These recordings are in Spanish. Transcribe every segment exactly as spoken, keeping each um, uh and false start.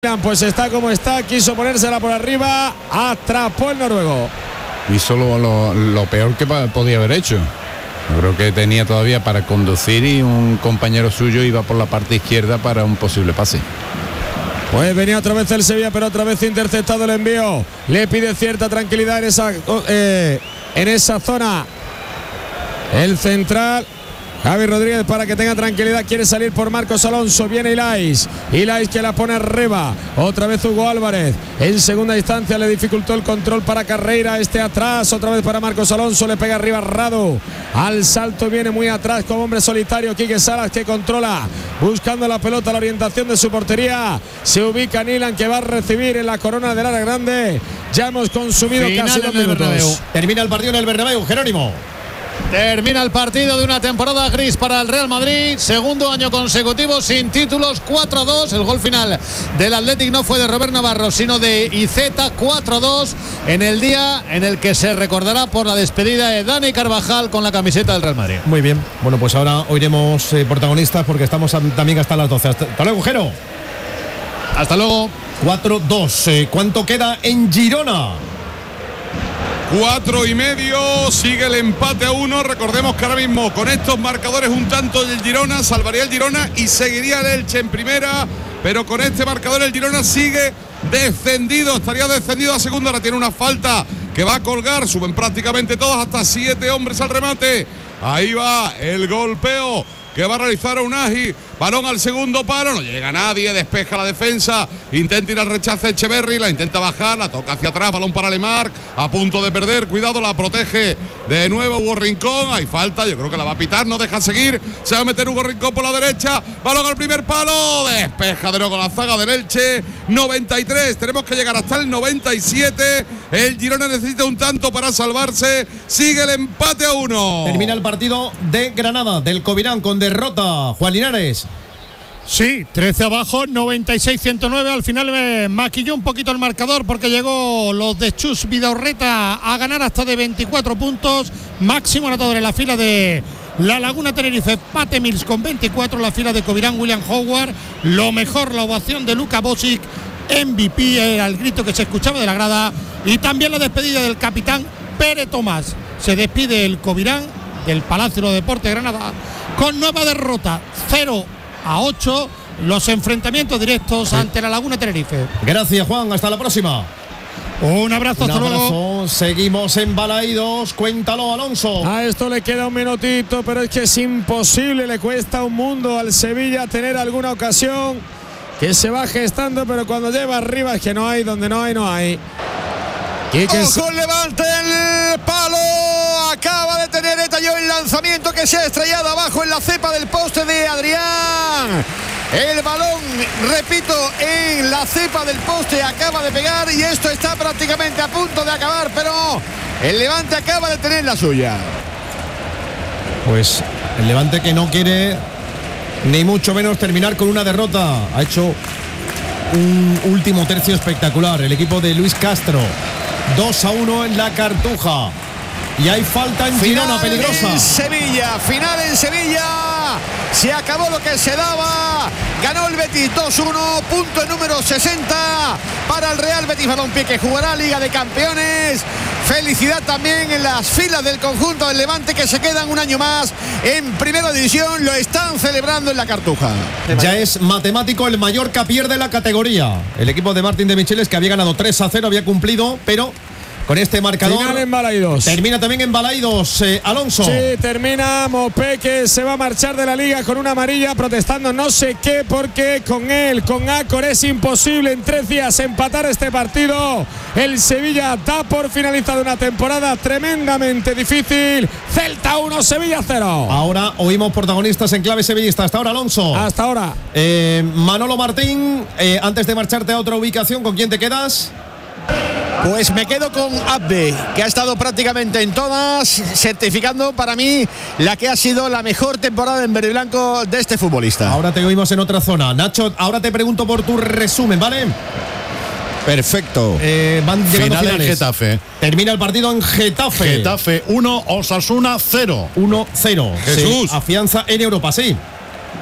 Pues está como está, quiso ponérsela por arriba, atrapó el noruego. Y solo lo, lo peor que podía haber hecho. Yo creo que tenía todavía para conducir y un compañero suyo iba por la parte izquierda para un posible pase. Pues venía otra vez el Sevilla, pero otra vez interceptado el envío. Le pide cierta tranquilidad en esa, eh, en esa zona. El central Javi Rodríguez, para que tenga tranquilidad, quiere salir por Marcos Alonso. Viene Ilais, Ilais que la pone arriba, otra vez Hugo Álvarez. En segunda instancia le dificultó el control para Carreira, este atrás, otra vez para Marcos Alonso, le pega arriba Rado. Al salto viene muy atrás como hombre solitario Quique Salas, que controla, buscando la pelota, la orientación de su portería. Se ubica Nilan, que va a recibir en la corona del área grande. Ya hemos consumido Final casi dos en el minutos. Bernabéu. Termina el partido en el Bernabéu, Jerónimo. Termina el partido de una temporada gris para el Real Madrid, segundo año consecutivo sin títulos, cuatro a dos. El gol final del Athletic no fue de Robert Navarro, sino de Iceta, cuatro a dos, en el día en el que se recordará por la despedida de Dani Carvajal con la camiseta del Real Madrid. Muy bien, bueno, pues ahora oiremos eh, protagonistas, porque estamos a, también hasta las doce. Hasta, hasta luego, Jero. Hasta luego. cuatro dos. Eh, ¿Cuánto queda en Girona? Cuatro y medio, sigue el empate a uno. Recordemos que ahora mismo con estos marcadores un tanto del Girona salvaría el Girona y seguiría el Elche en primera, pero con este marcador el Girona sigue descendido, estaría descendido a segunda. Ahora tiene una falta que va a colgar, suben prácticamente todos, hasta siete hombres al remate. Ahí va el golpeo que va a realizar Unai. Balón al segundo palo, no llega nadie, despeja la defensa, intenta ir al rechace Echeverri, la intenta bajar, la toca hacia atrás, balón para Lemar, a punto de perder, cuidado, la protege de nuevo Hugo Rincón, hay falta, yo creo que la va a pitar, no deja seguir, se va a meter Hugo Rincón por la derecha, balón al primer palo, despeja de nuevo la zaga del Elche, noventa y tres, tenemos que llegar hasta el noventa y siete, el Girona necesita un tanto para salvarse, sigue el empate a uno. Termina el partido de Granada, del Covirán, con derrota, Juan Linares. Sí, trece abajo, noventa y seis ciento nueve. Al final me maquilló un poquito el marcador porque llegó los de Chus Vidaurreta a ganar hasta de veinticuatro puntos. Máximo anotador en la fila de La Laguna Tenerife, Pate Mills con veinticuatro. La fila de Covirán, William Howard. Lo mejor, la ovación de Luka Bosic, M V P, era el grito que se escuchaba de la grada. Y también la despedida del capitán Pere Tomás. Se despide el Covirán del Palacio de Deportes de Granada con nueva derrota, cero a ocho, los enfrentamientos directos sí. ante La Laguna Tenerife. Gracias, Juan, hasta la próxima. Un abrazo, Un hasta abrazo. luego. Seguimos en Balaídos, cuéntalo, Alonso. A esto le queda un minutito, pero es que es imposible, le cuesta un mundo al Sevilla tener alguna ocasión que se va gestando, pero cuando lleva arriba es que no hay, donde no hay, no hay. Ojo, levante el palo, acaba de tener Etalló el lanzamiento que se ha estrellado abajo en la cepa del poste de Adrián. El balón, repito, en la cepa del poste acaba de pegar y esto está prácticamente a punto de acabar, pero el Levante acaba de tener la suya. Pues el Levante, que no quiere ni mucho menos terminar con una derrota, ha hecho un último tercio espectacular el equipo de Luis Castro. dos a uno en la Cartuja. Y hay falta en Final Girona, peligrosa. En Sevilla, final en Sevilla. Se acabó lo que se daba. Ganó el Betis dos uno, punto número sesenta para el Real Betis Balompié, que jugará Liga de Campeones. Felicidad también en las filas del conjunto del Levante, que se quedan un año más en Primera División. Lo están celebrando en la Cartuja. Ya es matemático, el Mallorca pierde la categoría. El equipo de Martín de Micheles, que había ganado tres a cero, había cumplido, pero con este marcador final en Balaídos. Termina también en Balaídos, eh, Alonso. Sí, termina Mopé, que se va a marchar de la liga con una amarilla, protestando no sé qué, porque con él, con Acor, es imposible en tres días empatar este partido. El Sevilla da por finalizada una temporada tremendamente difícil. Celta uno, Sevilla cero. Ahora oímos protagonistas en clave sevillista. Hasta ahora, Alonso. Hasta ahora. Eh, Manolo Martín, eh, antes de marcharte a otra ubicación, ¿con quién te quedas? Pues me quedo con Abde, que ha estado prácticamente en todas, certificando para mí la que ha sido la mejor temporada en verde y blanco de este futbolista. Ahora te oímos en otra zona. Nacho, ahora te pregunto por tu resumen, ¿vale? Perfecto. Eh, van llegando Final finales. en Getafe. Termina el partido en Getafe. Getafe uno, Osasuna cero. uno cero. Jesús. Se afianza en Europa, sí.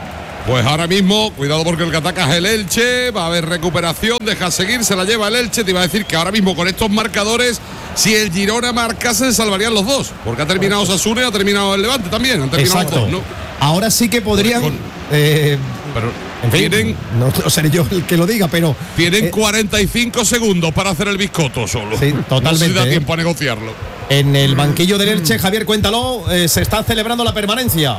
Pues ahora mismo, cuidado porque el que ataca es el Elche, va a haber recuperación, deja seguir, se la lleva el Elche. Te iba a decir que ahora mismo con estos marcadores, si el Girona marcase, se salvarían los dos, porque ha terminado Osasuna y ha terminado el Levante también, han terminado Exacto. los dos, ¿no? Ahora sí que podrían... Con- eh, Pero en fin, tienen, no, no seré yo el que lo diga, pero... tienen eh, cuarenta y cinco segundos para hacer el biscotto solo. Sí, totalmente, No sé si da ¿eh? tiempo a negociarlo. En el banquillo del Elche, Javier, cuéntalo, eh, se está celebrando la permanencia.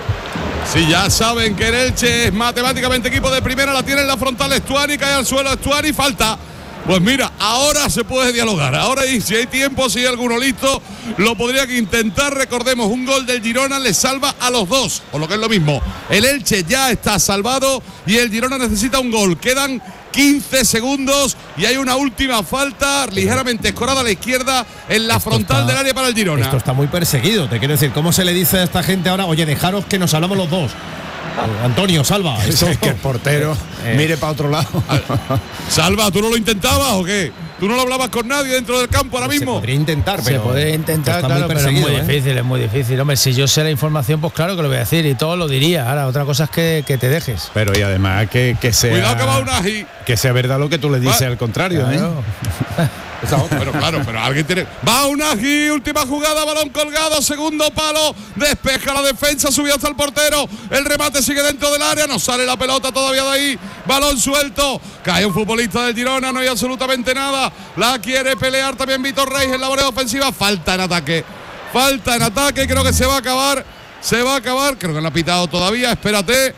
Si ya saben que el Elche es matemáticamente equipo de primera, la tiene en la frontal Estuani, cae al suelo Estuani, falta. Pues mira, ahora se puede dialogar. Ahora, y si hay tiempo, si hay alguno listo, lo podrían intentar. Recordemos, un gol del Girona le salva a los dos, o lo que es lo mismo. El Elche ya está salvado y el Girona necesita un gol. Quedan quince segundos y hay una última falta ligeramente escorada a la izquierda en la Esto frontal está- del área para el Girona. Esto está muy perseguido, te quiero decir, ¿cómo se le dice a esta gente ahora? Oye, dejaros que nos hablamos los dos. Eh, Antonio, salva. Es Esto- que el portero Eh, mire para otro lado. Salva, ¿tú no lo intentabas o qué? ¿Tú no lo hablabas con nadie dentro del campo ahora Se mismo? podría intentar, pero se puede intentar, está claro, muy pero es perseguido, muy ¿eh? difícil, es muy difícil. Hombre, si yo sé la información, pues claro que lo voy a decir y todo lo diría. Ahora, otra cosa es que, que te dejes. Pero y además que, que sea Cuidado que va Unai. que sea verdad lo que tú le dices Va- al contrario, Claro. ¿eh? Pero claro, pero alguien tiene. Va Unai, última jugada, balón colgado, segundo palo, despeja la defensa, subió hasta el portero. El remate sigue dentro del área, no sale la pelota todavía de ahí. Balón suelto, cae un futbolista del Girona, no hay absolutamente nada. La quiere pelear también Vitor Reis en la bóveda ofensiva. Falta en ataque, falta en ataque, creo que se va a acabar. Se va a acabar, creo que no ha pitado todavía, espérate.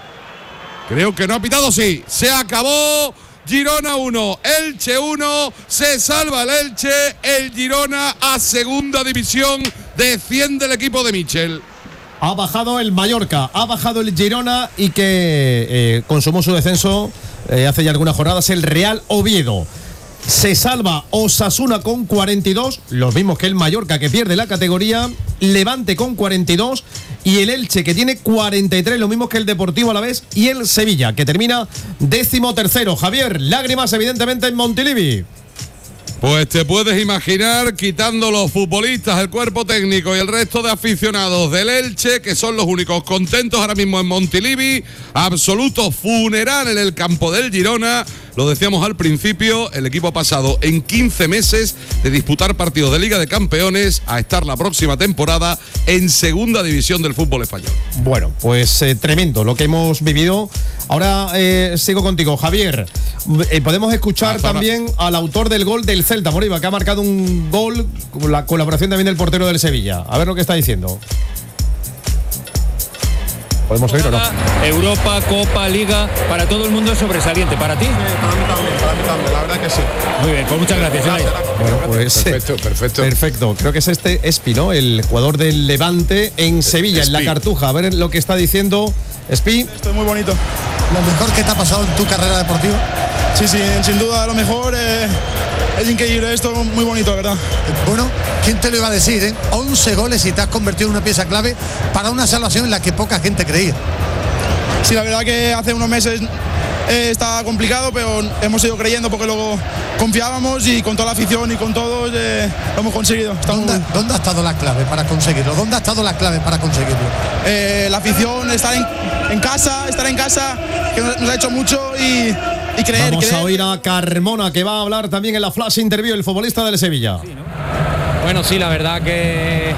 Creo que no ha pitado, sí. Se acabó. Girona uno, Elche uno, se salva el Elche, el Girona a segunda división, desciende el equipo de Michel. Ha bajado el Mallorca, ha bajado el Girona y que eh, consumó su descenso eh, hace ya algunas jornadas el Real Oviedo. Se salva Osasuna con cuarenta y dos, los mismos que el Mallorca que pierde la categoría, Levante con cuarenta y dos y el Elche que tiene cuarenta y tres, lo mismo que el Deportivo Alavés y el Sevilla que termina décimo tercero. Javier, lágrimas evidentemente en Montilivi. Pues te puedes imaginar, quitando los futbolistas, el cuerpo técnico y el resto de aficionados del Elche, que son los únicos contentos ahora mismo en Montilivi, absoluto funeral en el campo del Girona. Lo decíamos al principio, el equipo ha pasado en quince meses de disputar partidos de Liga de Campeones a estar la próxima temporada en segunda división del fútbol español. Bueno, pues eh, tremendo lo que hemos vivido. Ahora eh, sigo contigo, Javier. Eh, podemos escuchar Hasta también al autor del gol del Celta, Moriba, que ha marcado un gol con la colaboración también del portero del Sevilla. A ver lo que está diciendo. ¿Podemos oír o no? Europa, Copa, Liga, para todo el mundo es sobresaliente. ¿Para ti? Para mí también, para mí también, la verdad que sí. Muy bien, pues muchas gracias. Unai. Bueno, pues Perfecto, perfecto. perfecto. Creo que es este Espi, ¿no? El jugador del Levante en Sevilla, en la Espi. Cartuja. A ver lo que está diciendo Espi. Esto es muy bonito. Lo mejor que te ha pasado en tu carrera deportiva. Sí, sí, sin duda lo mejor. Eh, es increíble esto, muy bonito, la verdad. Bueno, ¿quién te lo iba a decir? Eh? once goles y te has convertido en una pieza clave para una salvación en la que poca gente creía. Sí, la verdad que hace unos meses eh, estaba complicado, pero hemos ido creyendo porque luego confiábamos y con toda la afición y con todos eh, lo hemos conseguido. Estamos ¿Dónde, muy- ¿Dónde ha estado la clave para conseguirlo? ¿Dónde ha estado la clave para conseguirlo? eh, la afición, estar en, en casa, estar en casa, que nos, nos ha hecho mucho y, y creer. Vamos creer. a oír a Carmona, que va a hablar también en la flash interview, el futbolista del Sevilla. Bueno, sí, la verdad que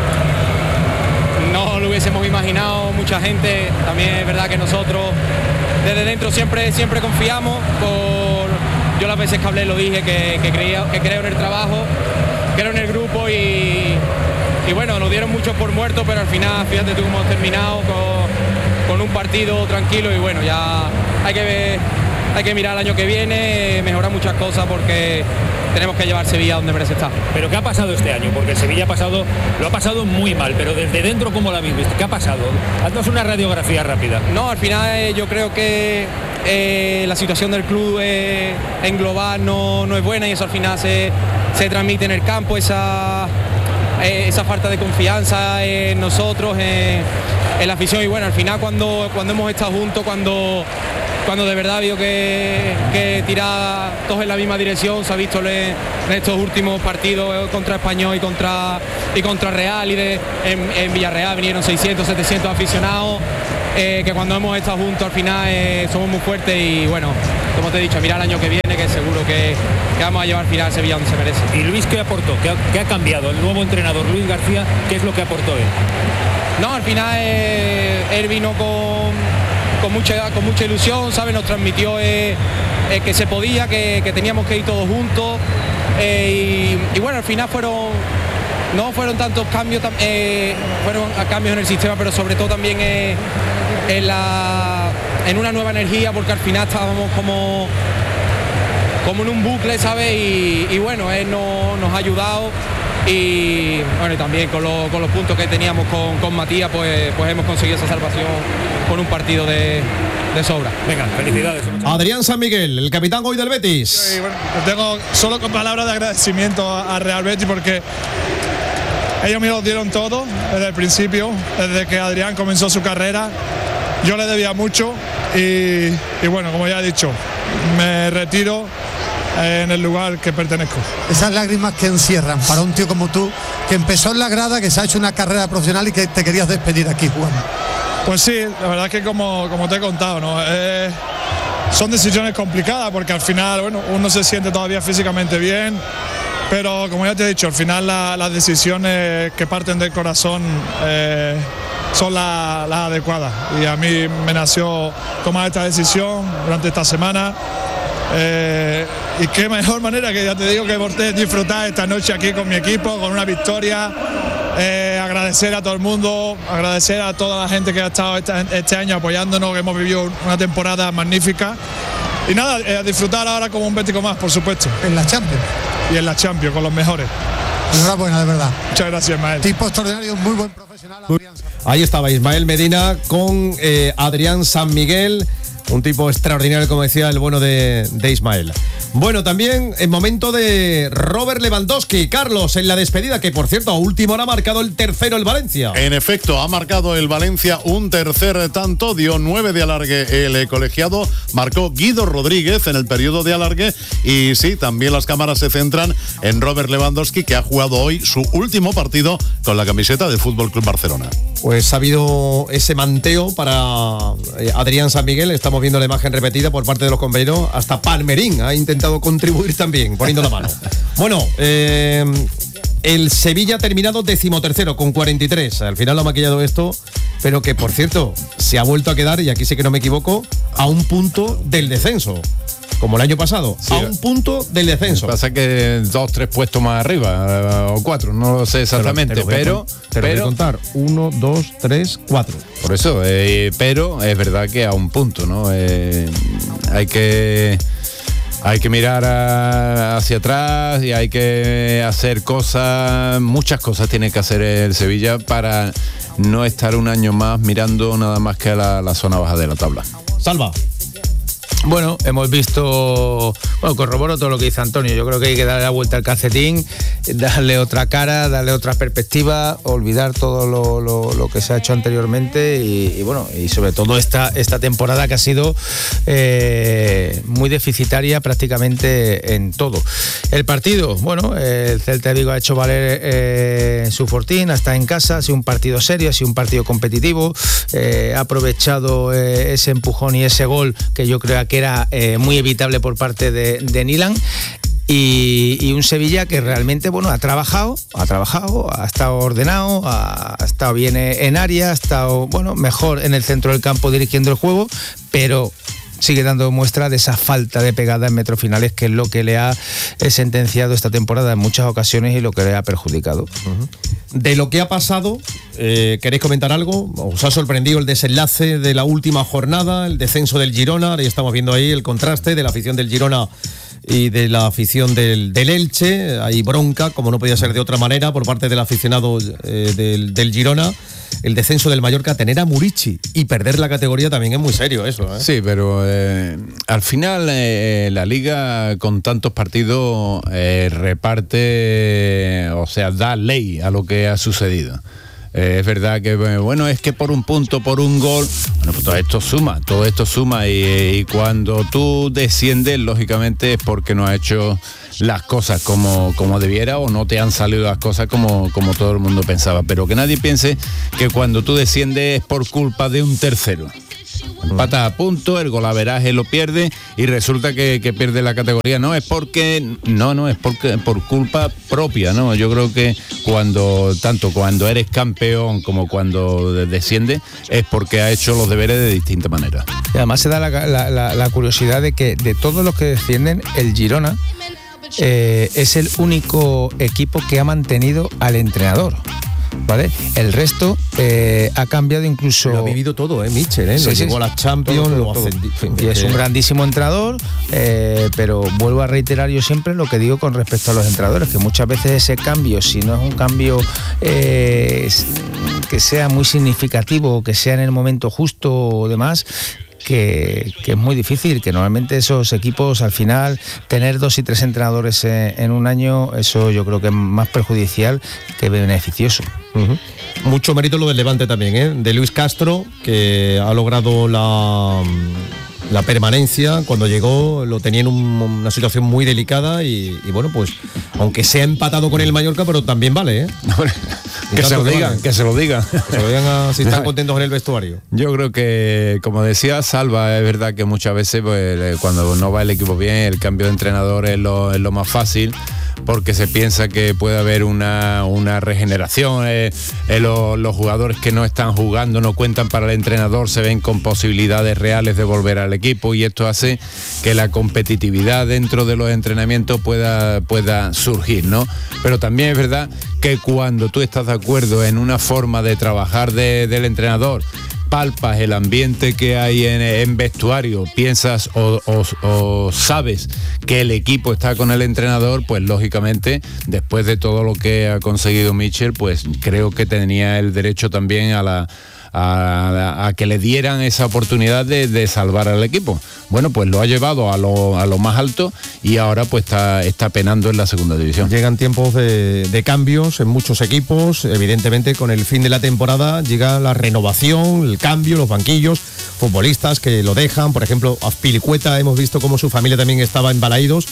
no lo hubiésemos imaginado mucha gente. También es verdad que nosotros desde dentro siempre, siempre confiamos. Por, yo las veces que hablé lo dije, que, que, creía, que creo en el trabajo, creo en el grupo y, y bueno, nos dieron mucho por muerto, pero al final, fíjate tú cómo hemos terminado con, con un partido tranquilo y bueno, ya hay que ver, hay que mirar el año que viene, mejorar muchas cosas porque tenemos que llevar Sevilla donde merece estar. ¿Pero qué ha pasado este año? Porque el Sevilla ha pasado, lo ha pasado muy mal, pero desde dentro, ¿cómo lo habéis visto? ¿Qué ha pasado? Haznos una radiografía rápida. No, al final eh, yo creo que eh, la situación del club eh, en global no, no es buena y eso al final se, se transmite en el campo, esa, eh, esa falta de confianza en nosotros, en, en la afición y bueno, al final cuando, cuando hemos estado juntos, cuando cuando de verdad ha habido que, que tirar todos en la misma dirección. Se ha visto en estos últimos partidos contra Español y contra, y contra Real y de, en, en Villarreal vinieron seiscientos, setecientos aficionados, eh, que cuando hemos estado juntos al final eh, somos muy fuertes y bueno, como te he dicho, mirar el año que viene, que seguro que, que vamos a llevar al final Sevilla donde se merece. ¿Y Luis qué aportó? ¿Qué ha, qué ha cambiado? El nuevo entrenador Luis García, ¿qué es lo que aportó él? No, al final eh, él vino con, con, mucha, con mucha ilusión, ¿sabes? Nos transmitió eh, eh, que se podía, que, que teníamos que ir todos juntos eh, y, y bueno, al final fueron, no fueron tantos cambios, eh, fueron cambios en el sistema, pero sobre todo también eh, en, la, en una nueva energía, porque al final estábamos como, como en un bucle, ¿sabes? Y, y bueno, él no, nos ha ayudado. Y bueno, y también con, lo, con los puntos que teníamos con, con Matías, pues, pues hemos conseguido esa salvación con un partido de, de sobra. Venga, felicidades. Adrián San Miguel, el capitán hoy del Betis. Sí, bueno, tengo solo con palabras de agradecimiento a, a Real Betis porque ellos me lo dieron todo desde el principio, desde que Adrián comenzó su carrera. Yo le debía mucho y, y bueno, como ya he dicho, me retiro en el lugar que pertenezco. Esas lágrimas que encierran para un tío como tú, que empezó en la grada, que se ha hecho una carrera profesional y que te querías despedir aquí jugando. Pues sí, la verdad es que como, como te he contado, ¿no? Eh, son decisiones complicadas porque al final, bueno, uno se siente todavía físicamente bien, pero como ya te he dicho, al final la, las decisiones que parten del corazón eh, son las la adecuadas y a mí me nació tomar esta decisión durante esta semana. Eh, y qué mejor manera que ya te digo que por disfrutar esta noche aquí con mi equipo, con una victoria, eh, agradecer a todo el mundo, agradecer a toda la gente que ha estado esta, este año apoyándonos, que hemos vivido una temporada magnífica y nada, eh, a disfrutar ahora como un bético más, por supuesto. En la Champions. Y en la Champions, con los mejores. Enhorabuena, de verdad. Muchas gracias, Ismael. Tipo extraordinario, muy buen profesional. Adrián. Ahí estaba Ismael Medina con eh, Adrián San Miguel. Un tipo extraordinario, como decía el bueno de, de Ismael. Bueno, también en momento de Robert Lewandowski. Carlos, en la despedida, que por cierto a última hora ha marcado el tercero el Valencia. En efecto, ha marcado el Valencia un tercer tanto, dio nueve de alargue el colegiado, marcó Guido Rodríguez en el periodo de alargue y sí, también las cámaras se centran en Robert Lewandowski, que ha jugado hoy su último partido con la camiseta del F C Barcelona. Pues ha habido ese manteo para eh, Adrián San Miguel. Estamos viendo la imagen repetida por parte de los compañeros. Hasta Palmerín ha intentado contribuir también, poniendo la mano. Bueno, eh, el Sevilla ha terminado decimotercero con cuarenta y tres. Al final lo ha maquillado esto, pero que, por cierto, se ha vuelto a quedar, y aquí sí que no me equivoco, a un punto del descenso. Como el año pasado, sí, a un punto del descenso. Pasa que dos, tres puestos más arriba, o cuatro, no lo sé exactamente, pero... pero te lo voy a contar, uno, dos, tres, cuatro. Por eso, eh, pero es verdad que a un punto, ¿no? Eh, hay que... Hay que mirar a, hacia atrás y hay que hacer cosas, muchas cosas tiene que hacer el Sevilla para no estar un año más mirando nada más que a la, la zona baja de la tabla. Salva. Bueno, hemos visto, bueno, corroboro todo lo que dice Antonio. Yo creo que hay que darle la vuelta al calcetín, darle otra cara, darle otra perspectiva, olvidar todo lo, lo, lo que se ha hecho anteriormente y, y bueno, y sobre todo esta, esta temporada que ha sido eh, muy deficitaria prácticamente en todo. El partido, bueno, el Celta de Vigo ha hecho valer eh, su fortín, está en casa, ha sido un partido serio, ha sido un partido competitivo, eh, ha aprovechado eh, ese empujón y ese gol que yo creo que era eh, muy evitable por parte de, de Nilan. Y, y un Sevilla que realmente, bueno, ha trabajado, ha trabajado, ha estado ordenado, ha, ha estado bien en área, ha estado, bueno, mejor en el centro del campo dirigiendo el juego, pero sigue dando muestra de esa falta de pegada en metros finales, que es lo que le ha sentenciado esta temporada en muchas ocasiones y lo que le ha perjudicado. Uh-huh. De lo que ha pasado, eh, ¿queréis comentar algo? ¿Os ha sorprendido el desenlace de la última jornada, el descenso del Girona? Y estamos viendo ahí el contraste de la afición del Girona y de la afición del, del Elche. Hay bronca, como no podía ser de otra manera, por parte del aficionado eh, del, del Girona. El descenso del Mallorca, tener a Murici y perder la categoría también es muy serio eso, ¿eh? Sí, pero eh, al final eh, la Liga con tantos partidos eh, reparte, o sea, da ley a lo que ha sucedido. Eh, es verdad que, bueno, es que por un punto, por un gol, bueno, pues todo esto suma, todo esto suma y, y cuando tú desciendes, lógicamente es porque no has hecho las cosas como, como debiera o no te han salido las cosas como, como todo el mundo pensaba. Pero que nadie piense que cuando tú desciendes es por culpa de un tercero. Empata a punto, el golaveraje lo pierde y resulta que, que pierde la categoría. No es porque, no, no, es porque por culpa propia, ¿no? Yo creo que cuando, tanto cuando eres campeón como cuando desciendes, es porque ha hecho los deberes de distinta manera. Y además se da la, la, la, la curiosidad de que de todos los que descienden, el Girona eh, es el único equipo que ha mantenido al entrenador. ¿Vale? El resto eh, ha cambiado incluso. Lo ha vivido todo, ¿eh, Mitchell? ¿eh? Sí, lo sí, llegó a la Champions, todo, todo, lo ascendió. Y es un grandísimo entrenador, eh, pero vuelvo a reiterar yo siempre lo que digo con respecto a los entrenadores, que muchas veces ese cambio, si no es un cambio eh, que sea muy significativo, que sea en el momento justo o demás, Que, que es muy difícil, que normalmente esos equipos al final tener dos y tres entrenadores en, en un año, eso yo creo que es más perjudicial que beneficioso. Uh-huh. Mucho mérito lo del Levante también, ¿eh? De Luis Castro, que ha logrado la, la permanencia. Cuando llegó lo tenía en un, una situación muy delicada y, y bueno, pues aunque sea empatado con el Mallorca, pero también vale, ¿eh? Que se lo digan, que se lo digan. Que se lo digan a, si están contentos en el vestuario. Yo creo que, como decía Salva, es verdad que muchas veces pues, cuando no va el equipo bien, el cambio de entrenador es lo, es lo más fácil, porque se piensa que puede haber una, una regeneración, eh, eh, lo, los jugadores que no están jugando no cuentan para el entrenador, se ven con posibilidades reales de volver al equipo y esto hace que la competitividad dentro de los entrenamientos pueda, pueda surgir, ¿no? Pero también es verdad que cuando tú estás de acuerdo en una forma de trabajar de, del entrenador, palpas el ambiente que hay en, en vestuario, piensas o, o, o sabes que el equipo está con el entrenador, pues lógicamente después de todo lo que ha conseguido Mitchell, pues creo que tenía el derecho también a la A, a que le dieran esa oportunidad de, de salvar al equipo. Bueno, pues lo ha llevado a lo, a lo más alto y ahora pues está, está penando en la segunda división. Llegan tiempos de, de cambios en muchos equipos, evidentemente con el fin de la temporada llega la renovación, el cambio, los banquillos, futbolistas que lo dejan, por ejemplo Azpilicueta, hemos visto cómo su familia también estaba en Balaídos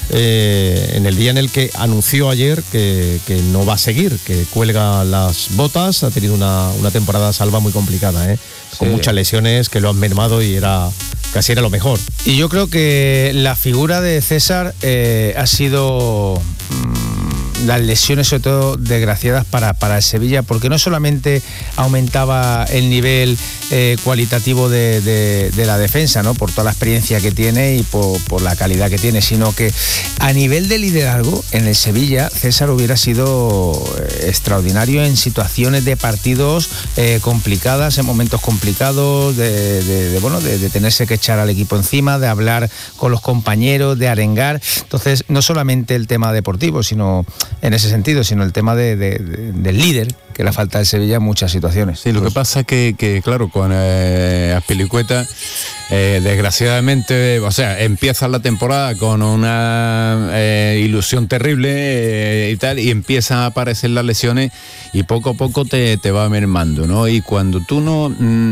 eh, en el día en el que anunció ayer que, que no va a seguir, que cuelga las botas, ha tenido una, una temporada Salva muy complicada, ¿eh? Con sí. muchas lesiones que lo han mermado y era casi era lo mejor. Y yo creo que la figura de César eh, ha sido mmm, las lesiones sobre todo desgraciadas para, para el Sevilla, porque no solamente aumentaba el nivel eh, cualitativo de, de, de la defensa, ¿no? Por toda la experiencia que tiene y por, por la calidad que tiene, sino que a nivel de liderazgo en el Sevilla César hubiera sido extraordinario en situaciones de partidos eh, complicadas, en momentos complicados, de, de, de bueno, de, de tenerse que echar al equipo encima, de hablar con los compañeros, de arengar. Entonces, no solamente el tema deportivo, sino en ese sentido, sino el tema de, de, de, del líder, que le falta al Sevilla en muchas situaciones. Sí, lo pues. que pasa es que, que claro, con eh, Azpilicueta, eh, desgraciadamente, o sea, empieza la temporada con una eh, ilusión terrible eh, y tal, y empiezan a aparecer las lesiones y poco a poco te, te va mermando, ¿no? Y cuando tú no,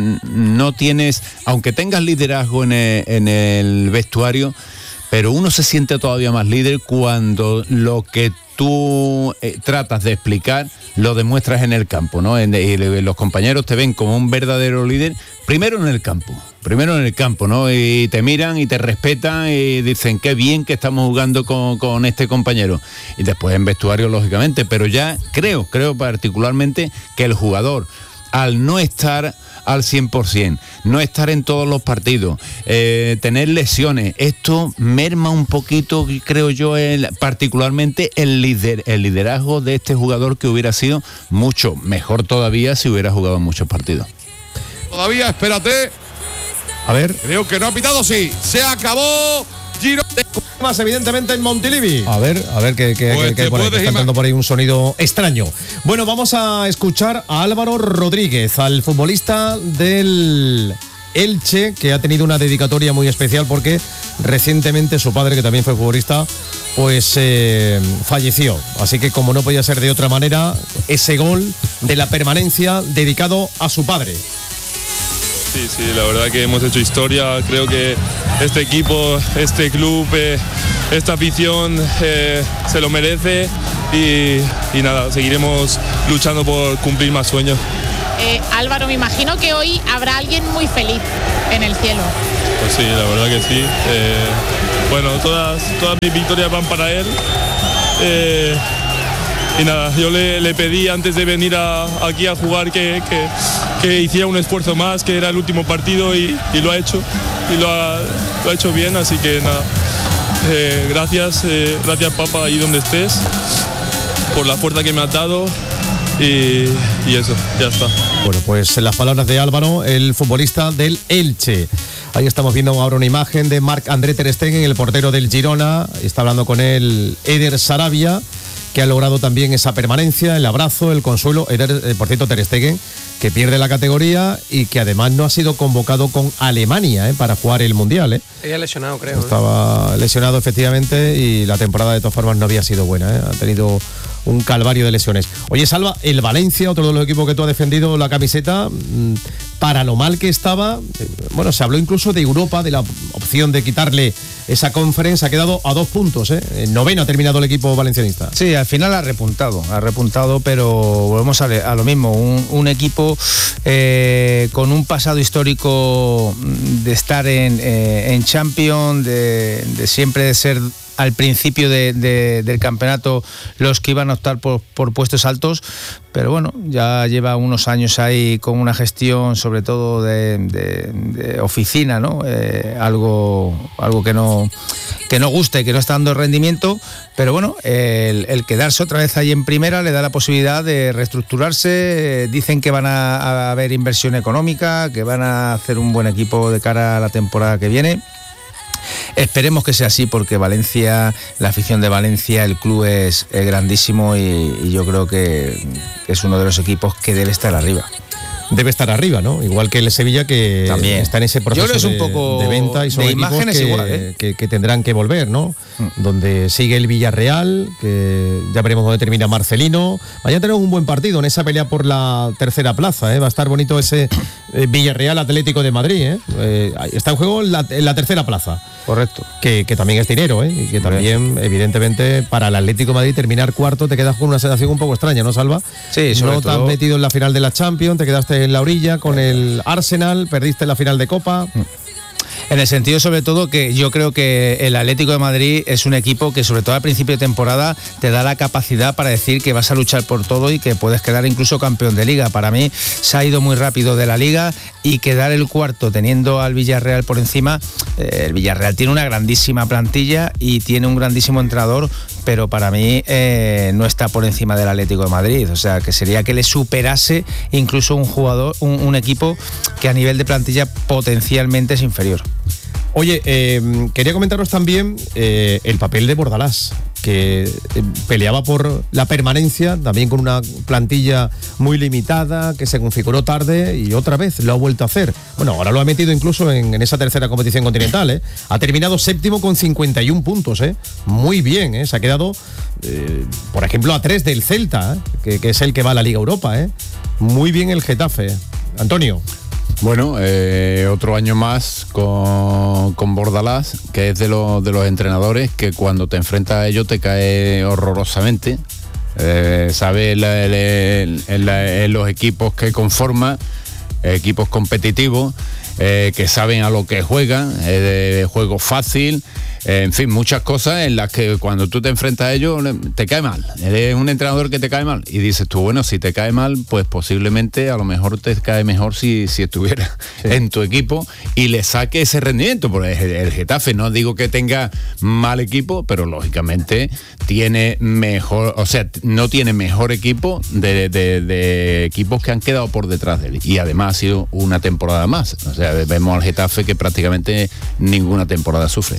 no tienes, aunque tengas liderazgo en el, en el vestuario, pero uno se siente todavía más líder cuando lo que tú eh, tratas de explicar lo demuestras en el campo, ¿no? En, y los compañeros te ven como un verdadero líder, primero en el campo, primero en el campo, ¿no? Y te miran y te respetan y dicen qué bien que estamos jugando con, con este compañero. Y después en vestuario, lógicamente, pero ya creo, creo particularmente que el jugador, al no estar al cien por ciento, no estar en todos los partidos, eh, tener lesiones, esto merma un poquito, creo yo, el, particularmente el, lider, el liderazgo de este jugador, que hubiera sido mucho mejor todavía si hubiera jugado muchos partidos. Todavía, espérate. A ver. Creo que no ha pitado, sí. Se acabó. Giro más evidentemente en Montilivi. A ver, a ver que, que, pues que, que por ahí, está entrando por ahí un sonido extraño. Bueno, vamos a escuchar a Álvaro Rodríguez, al futbolista del Elche, que ha tenido una dedicatoria muy especial porque recientemente su padre, que también fue futbolista, pues eh, falleció. Así que como no podía ser de otra manera, ese gol de la permanencia dedicado a su padre. Sí, sí, la verdad que hemos hecho historia. Creo que este equipo, este club, eh, esta afición eh, se lo merece y, y nada, seguiremos luchando por cumplir más sueños. Eh, Álvaro, me imagino que hoy habrá alguien muy feliz en el cielo. Pues sí, la verdad que sí. Eh, bueno, todas, todas mis victorias van para él. Eh, y nada, yo le, le pedí antes de venir a, aquí a jugar que, que, que hiciera un esfuerzo más, que era el último partido y, y lo ha hecho. Y lo ha, lo ha hecho bien, así que nada. Eh, gracias, eh, gracias papá, ahí donde estés, por la fuerza que me has dado. Y, y eso, ya está. Bueno, pues en las palabras de Álvaro, el futbolista del Elche. Ahí estamos viendo ahora una imagen de Marc-André ter Stegen, el portero del Girona. Está hablando con él Eder Sarabia, que ha logrado también esa permanencia, el abrazo, el consuelo. Eder, eh, por cierto, ter Stegen, que pierde la categoría y que además no ha sido convocado con Alemania eh, para jugar el Mundial. Eh. Ella lesionado, creo. Estaba ¿eh? lesionado, efectivamente, y la temporada de todas formas no había sido buena. Eh. Ha tenido un calvario de lesiones. Oye, Salva, el Valencia, otro de los equipos que tú has defendido la camiseta, para lo mal que estaba, bueno, se habló incluso de Europa, de la opción de quitarle esa conferencia, ha quedado a dos puntos, ¿eh? En noveno ha terminado el equipo valencianista. Sí, al final ha repuntado, ha repuntado, pero volvemos a, a lo mismo, un, un equipo eh, con un pasado histórico de estar en, eh, en Champions, de, de siempre de ser al principio de, de, del campeonato los que iban a optar por, por puestos altos, pero bueno, ya lleva unos años ahí con una gestión sobre todo de, de, de oficina, ¿no? Eh, algo, algo que no que no gusta y que no está dando rendimiento, pero bueno, el, el quedarse otra vez ahí en primera le da la posibilidad de reestructurarse. Dicen que van a, a haber inversión económica, que van a hacer un buen equipo de cara a la temporada que viene. Esperemos que sea así, porque Valencia, la afición de Valencia, el club es, es grandísimo y, y yo creo que es uno de los equipos que debe estar arriba. Debe estar arriba, ¿no? Igual que el Sevilla, que también está en ese proceso yo creo de, un poco de venta, y son de equipos imágenes que, igual, ¿eh? que, que tendrán que volver, ¿no? Mm. Donde sigue el Villarreal, que ya veremos dónde termina Marcelino. Mañana tenemos un buen partido en esa pelea por la tercera plaza, ¿eh? Va a estar bonito ese eh, Villarreal Atlético de Madrid, ¿eh? Eh, está en juego en la, en la tercera plaza. Correcto. Que, que también es dinero, ¿eh? Y que también, evidentemente, para el Atlético de Madrid terminar cuarto te quedas con una sensación un poco extraña, ¿no, Salva? Sí, sobre no todo. te has metido en la final de la Champions, te quedaste en la orilla con el Arsenal, perdiste la final de Copa. En el sentido sobre todo que yo creo que el Atlético de Madrid es un equipo que sobre todo al principio de temporada te da la capacidad para decir que vas a luchar por todo y que puedes quedar incluso campeón de liga. Para mí se ha ido muy rápido de la liga y quedar el cuarto teniendo al Villarreal por encima. Eh, el Villarreal tiene una grandísima plantilla y tiene un grandísimo entrenador, pero para mí eh, no está por encima del Atlético de Madrid. O sea, que sería que le superase incluso un jugador, un, un equipo que a nivel de plantilla potencialmente es inferior. Oye, eh, quería comentaros también eh, el papel de Bordalás, que eh, peleaba por la permanencia, también con una plantilla muy limitada, que se configuró tarde y otra vez lo ha vuelto a hacer. Bueno, ahora lo ha metido incluso en, en esa tercera competición continental, ¿eh? Ha terminado séptimo con cincuenta y un puntos, ¿eh? Muy bien, ¿eh? Se ha quedado, eh, por ejemplo, a tres del Celta, ¿eh? que, que es el que va a la Liga Europa, ¿eh? Muy bien el Getafe. Antonio. Bueno, eh, otro año más con, con Bordalás, que es de los, de los entrenadores que cuando te enfrentas a ellos te cae horrorosamente. Eh, sabe la, la, en, la, en los equipos que conforma, equipos competitivos, eh, que saben a lo que juegan, eh, de juego fácil. En fin, muchas cosas en las que cuando tú te enfrentas a ellos te cae mal. Eres un entrenador que te cae mal y dices tú, bueno, si te cae mal, pues posiblemente a lo mejor te cae mejor si, si estuviera sí. en tu equipo y le saque ese rendimiento. Porque el, el Getafe, no digo que tenga mal equipo, pero lógicamente tiene mejor, o sea, no tiene mejor equipo de, de, de equipos que han quedado por detrás de él. Y además ha sido una temporada más. O sea, vemos al Getafe que prácticamente ninguna temporada sufre.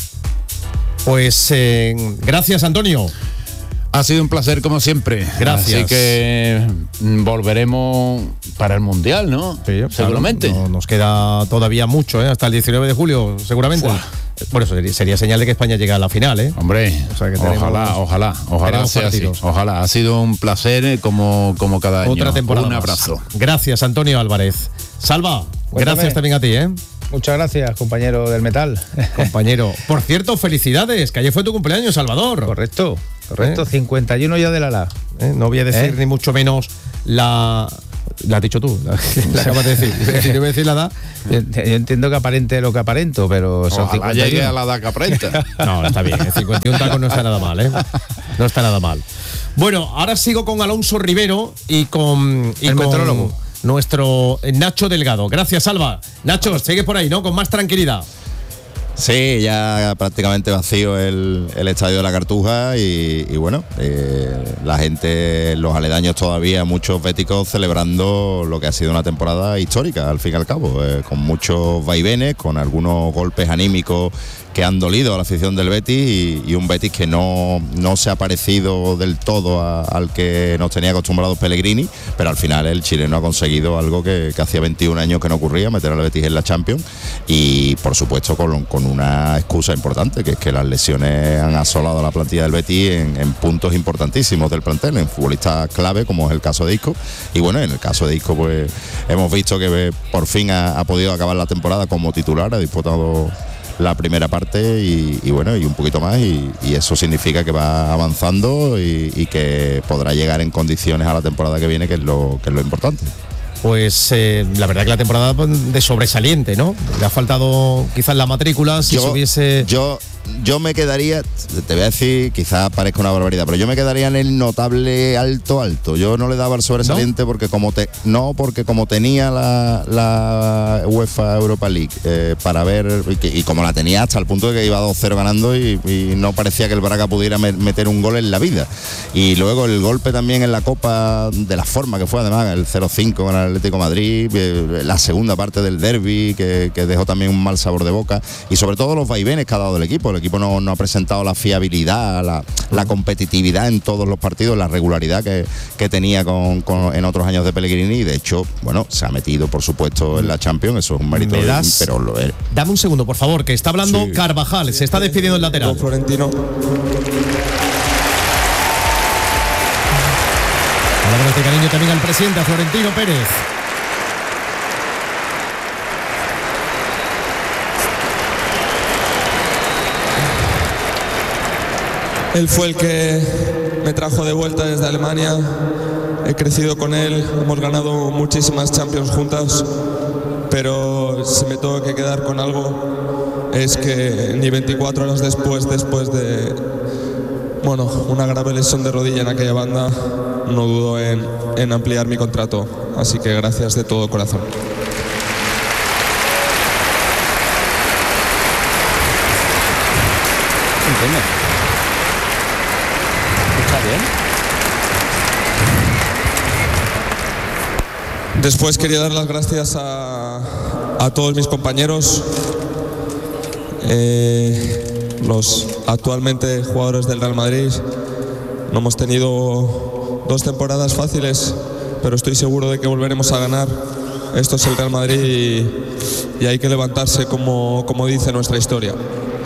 Pues eh, gracias, Antonio. Ha sido un placer como siempre. Gracias. Así que volveremos para el Mundial, ¿no? Sí, seguramente. Claro, no, nos queda todavía mucho, ¿eh? Hasta el diecinueve de julio, seguramente. Fua. Bueno, eso sería, sería señal de que España llega a la final, ¿eh? Hombre, o sea que tenemos, ojalá, ojalá, ojalá sea así. Ojalá, ha sido un placer eh, como, como cada año. Otra temporada. Un más. abrazo. Gracias, Antonio Álvarez. Salva, Cuéntame. Gracias también a ti, ¿eh? Muchas gracias, compañero del metal. Compañero. Por cierto, felicidades, que ayer fue tu cumpleaños, Salvador. Correcto, correcto. ¿Eh? cincuenta y uno ya de la la. ¿Eh? No voy a decir ¿Eh? ni mucho menos la... La has dicho tú, la, la acabas de decir. Si no voy a decir la edad. Yo, yo entiendo que aparente lo que aparento, pero son Ojalá llegue a la edad que aparenta. No, está bien. El cincuenta y uno tacos no está nada mal, ¿eh? No está nada mal. Bueno, ahora sigo con Alonso Rivero y con, y el con metrólogo. Nuestro Nacho Delgado. Gracias, Alba. Nacho, sigue por ahí, ¿no? Con más tranquilidad. Sí, ya prácticamente vacío el, el estadio de la Cartuja y, y bueno, eh, la gente, los aledaños todavía, muchos béticos celebrando lo que ha sido una temporada histórica, al fin y al cabo, eh, con muchos vaivenes, con algunos golpes anímicos que han dolido a la afición del Betis y, y un Betis que no, no se ha parecido del todo a, al que nos tenía acostumbrados Pellegrini, pero al final el chileno ha conseguido algo que, que hacía veintiún años que no ocurría, meter al Betis en la Champions y por supuesto con, con una excusa importante, que es que las lesiones han asolado a la plantilla del Betis en, en puntos importantísimos del plantel, en futbolistas clave como es el caso de Isco y bueno, en el caso de Isco pues hemos visto que por fin ha, ha podido acabar la temporada como titular, ha disputado la primera parte y, y bueno, y un poquito más y, y eso significa que va avanzando y, y que podrá llegar en condiciones a la temporada que viene, que es lo, que es lo importante. Pues eh, la verdad que la temporada de sobresaliente, ¿no? Le ha faltado quizás la matrícula, si yo, se hubiese... Yo, yo me quedaría, te voy a decir, quizás parezca una barbaridad, pero yo me quedaría en el notable alto, alto. Yo no le daba el sobresaliente ¿No? porque como te, no, porque como tenía la, la UEFA Europa League eh, para ver, y, que, y como la tenía hasta el punto de que iba dos cero ganando y, y no parecía que el Braga pudiera me, meter un gol en la vida. Y luego el golpe también en la Copa, de la forma que fue además, el cero cinco con el Atlético de Madrid, eh, la segunda parte del derbi que, que dejó también un mal sabor de boca y sobre todo los vaivenes que ha dado el equipo. El equipo no, no ha presentado la fiabilidad, la, la competitividad en todos los partidos, la regularidad que, que tenía con, con, en otros años de Pellegrini y de hecho, bueno, se ha metido por supuesto en la Champions, eso es un mérito, de, pero lo es. Dame un segundo, por favor, que está hablando sí. Carvajal, se está despidiendo el lateral. Florentino. Palabras de cariño también al presidente, a Florentino Pérez. Él fue el que me trajo de vuelta desde Alemania, he crecido con él, hemos ganado muchísimas Champions juntas, pero si me tengo que quedar con algo es que ni veinticuatro horas después, después de bueno, una grave lesión de rodilla en aquella banda, no dudo en, en ampliar mi contrato, así que gracias de todo corazón. ¿Entiendes? Bien. Después quería dar las gracias a, a todos mis compañeros, eh, los actualmente jugadores del Real Madrid. No hemos tenido dos temporadas fáciles, pero estoy seguro de que volveremos a ganar. Esto es el Real Madrid y, y hay que levantarse como, como dice nuestra historia.